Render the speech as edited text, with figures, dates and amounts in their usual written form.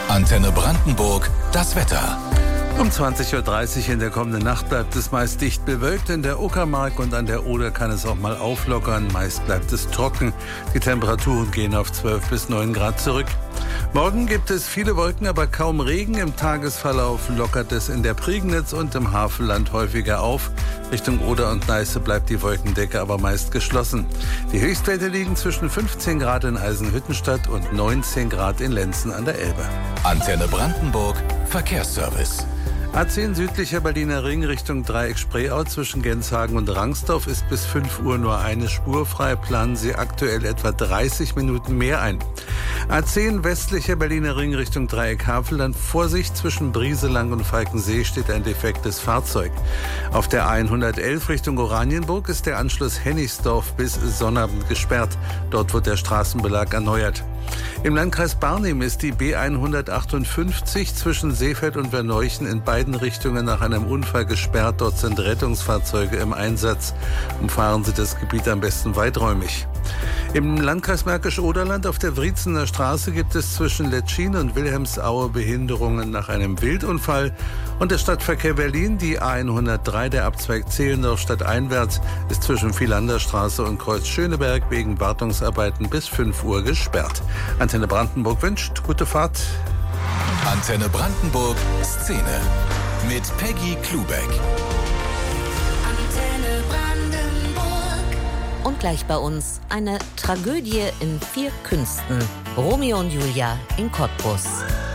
Antenne Brandenburg, das Wetter. Um 20.30 Uhr in der kommenden Nacht bleibt es meist dicht bewölkt. In der Uckermark und an der Oder kann es auch mal auflockern. Meist bleibt es trocken. Die Temperaturen gehen auf 12 bis 9 Grad zurück. Morgen gibt es viele Wolken, aber kaum Regen. Im Tagesverlauf lockert es in der Prignitz und im Havelland häufiger auf. Richtung Oder und Neiße bleibt die Wolkendecke aber meist geschlossen. Die Höchstwerte liegen zwischen 15 Grad in Eisenhüttenstadt und 19 Grad in Lenzen an der Elbe. Antenne Brandenburg, Verkehrsservice. A10 südlicher Berliner Ring Richtung Dreieck-Spreeau zwischen Genshagen und Rangsdorf ist bis 5 Uhr nur eine Spur frei. Planen Sie aktuell etwa 30 Minuten mehr ein. A10 westlicher Berliner Ring Richtung Dreieck-Havelland. Vorsicht, zwischen Brieselang und Falkensee steht ein defektes Fahrzeug. Auf der A111 Richtung Oranienburg ist der Anschluss Hennigsdorf bis Sonnabend gesperrt. Dort wird der Straßenbelag erneuert. Im Landkreis Barnim ist die B158 zwischen Seefeld und Verneuchen in beiden Richtungen nach einem Unfall gesperrt. Dort sind Rettungsfahrzeuge im Einsatz. Umfahren Sie das Gebiet am besten weiträumig. Im Landkreis Märkisch-Oderland auf der Wriezener Straße gibt es zwischen Letschin und Wilhelmsaue Behinderungen nach einem Wildunfall. Und der Stadtverkehr Berlin, die A103, der Abzweig Zehlendorf stadteinwärts, ist zwischen Vilanderstraße und Kreuz Schöneberg wegen Wartungsarbeiten bis 5 Uhr gesperrt. Antenne Brandenburg wünscht gute Fahrt. Antenne Brandenburg Szene mit Peggy Klubeck. Und gleich bei uns eine Tragödie in 4 Künsten. Romeo und Julia in Cottbus.